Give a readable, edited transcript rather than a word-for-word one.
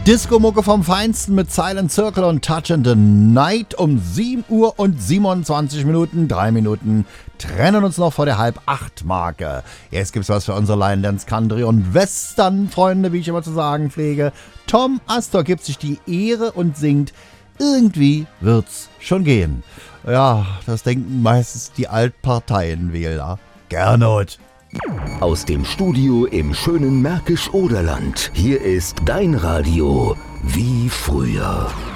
Disco-Mucke vom Feinsten mit Silent Circle und Touch in the Night um 7 Uhr und 27 Minuten. 3 Minuten trennen uns noch vor der Halb-8-Marke. Jetzt gibt's was für unsere Line Dance, Country und Western-Freunde, wie ich immer zu sagen pflege. Tom Astor gibt sich die Ehre und singt Irgendwie wird's schon gehen. Ja, das denken meistens die Altparteienwähler. Gernot. Aus dem Studio im schönen Märkisch-Oderland. Hier ist dein Radio wie früher.